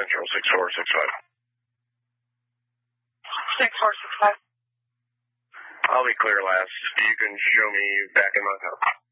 Central, 6465. 6465. I'll be clear last. You can show me back in my house.